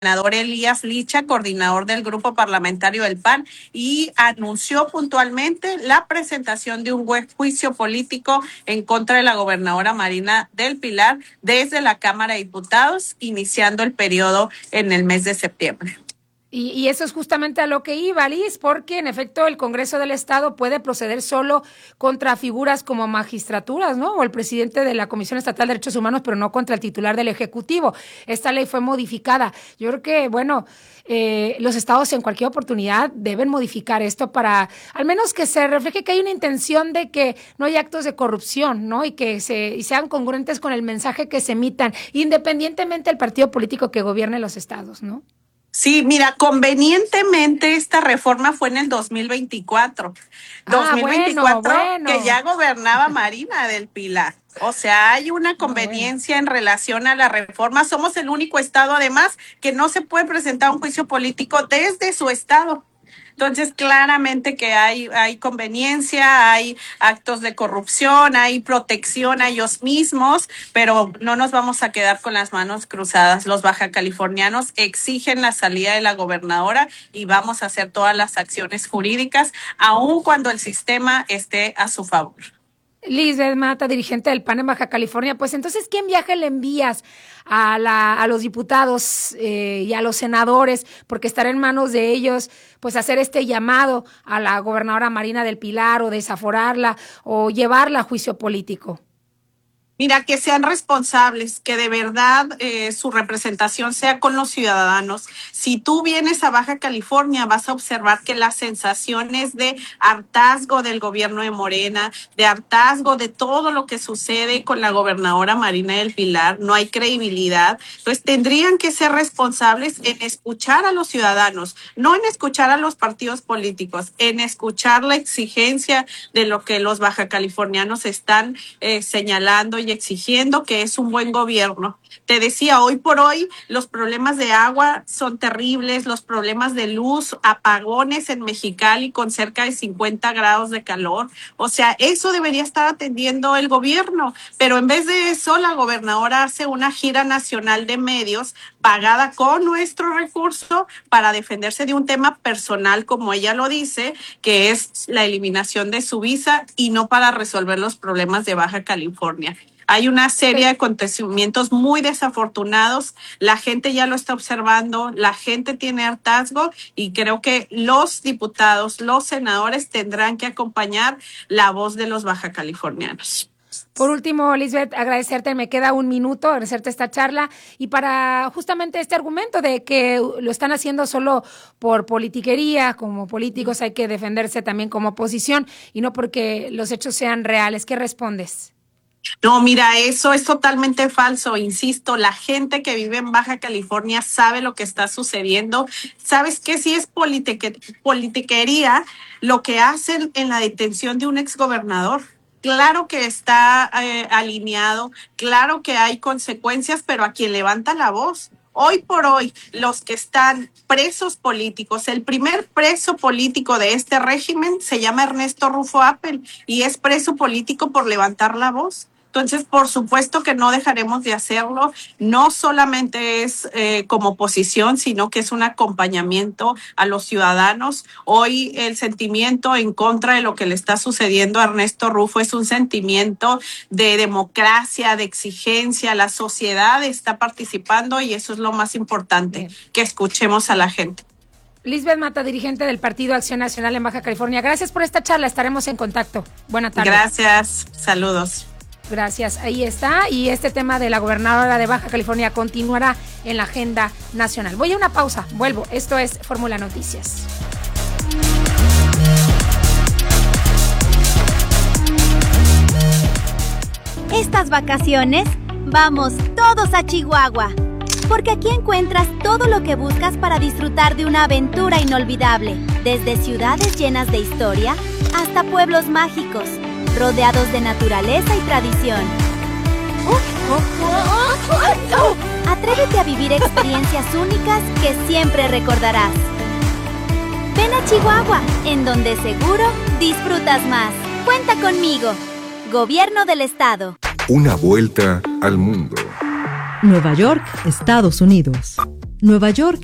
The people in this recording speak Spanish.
senador Elías Licha, coordinador del grupo parlamentario del PAN, y anunció puntualmente la presentación de un juicio político en contra de la gobernadora Marina del Pilar desde la Cámara de Diputados, iniciando el periodo en el mes de septiembre. Y eso es justamente a lo que iba, Liz, porque en efecto el Congreso del Estado puede proceder solo contra figuras como magistraturas, ¿no? O el presidente de la Comisión Estatal de Derechos Humanos, pero no contra el titular del Ejecutivo. Esta ley fue modificada. Yo creo que, los estados en cualquier oportunidad deben modificar esto para, al menos que se refleje que hay una intención de que no haya actos de corrupción, ¿no? Y que sean congruentes con el mensaje que se emitan, independientemente del partido político que gobierne los estados, ¿no? Sí, mira, convenientemente esta reforma fue en el 2024. 2024 que ya gobernaba Marina del Pilar. O sea, hay una conveniencia en relación a la reforma. Somos el único estado, además, que no se puede presentar un juicio político desde su estado. Entonces, claramente que hay conveniencia, hay actos de corrupción, hay protección a ellos mismos, pero no nos vamos a quedar con las manos cruzadas. Los bajacalifornianos exigen la salida de la gobernadora y vamos a hacer todas las acciones jurídicas, aun cuando el sistema esté a su favor. Lisbeth Mata, dirigente del PAN en Baja California, pues entonces, ¿qué viaje le envías a los diputados y a los senadores? Porque estará en manos de ellos, pues, hacer este llamado a la gobernadora Marina del Pilar o desaforarla o llevarla a juicio político. Mira, que sean responsables, que de verdad su representación sea con los ciudadanos. Si tú vienes a Baja California, vas a observar que las sensaciones de hartazgo del gobierno de Morena, de hartazgo de todo lo que sucede con la gobernadora Marina del Pilar, no hay credibilidad. Entonces tendrían que ser responsables en escuchar a los ciudadanos, no en escuchar a los partidos políticos, en escuchar la exigencia de lo que los bajacalifornianos están señalando y exigiendo, que es un buen gobierno. Te decía, hoy por hoy los problemas de agua son terribles, los problemas de luz, apagones en Mexicali con cerca de 50 grados de calor. O sea, eso debería estar atendiendo el gobierno, pero en vez de eso, la gobernadora hace una gira nacional de medios pagada con nuestro recurso para defenderse de un tema personal, como ella lo dice, que es la eliminación de su visa y no para resolver los problemas de Baja California. Hay una serie de acontecimientos muy desafortunados, la gente ya lo está observando, la gente tiene hartazgo y creo que los diputados, los senadores tendrán que acompañar la voz de los bajacalifornianos. Por último, Lisbeth, agradecerte, me queda un minuto, agradecerte esta charla y para justamente este argumento de que lo están haciendo solo por politiquería, como políticos hay que defenderse también como oposición y no porque los hechos sean reales. ¿Qué respondes? No, mira, eso es totalmente falso. Insisto, la gente que vive en Baja California sabe lo que está sucediendo. ¿Sabes qué? Si es politiquería lo que hacen en la detención de un exgobernador. Claro que está alineado, claro que hay consecuencias, pero a quien levanta la voz. Hoy por hoy, los que están presos políticos, el primer preso político de este régimen se llama Ernesto Rufo Appel y es preso político por levantar la voz. Entonces, por supuesto que no dejaremos de hacerlo. No solamente es como oposición, sino que es un acompañamiento a los ciudadanos. Hoy el sentimiento en contra de lo que le está sucediendo a Ernesto Rufo es un sentimiento de democracia, de exigencia. La sociedad está participando y eso es lo más importante, que escuchemos a la gente. Lisbeth Mata, dirigente del Partido Acción Nacional en Baja California. Gracias por esta charla, estaremos en contacto. Buena tarde. Gracias, saludos. Gracias, ahí está. Y este tema de la gobernadora de Baja California continuará en la agenda nacional. Voy a una pausa, vuelvo. Esto es Fórmula Noticias. Estas vacaciones, vamos todos a Chihuahua. Porque aquí encuentras todo lo que buscas para disfrutar de una aventura inolvidable. Desde ciudades llenas de historia hasta pueblos mágicos, rodeados de naturaleza y tradición. Atrévete a vivir experiencias únicas que siempre recordarás. Ven a Chihuahua, en donde seguro disfrutas más. Cuenta conmigo. Gobierno del Estado. Una vuelta al mundo. Nueva York, Estados Unidos. Nueva York,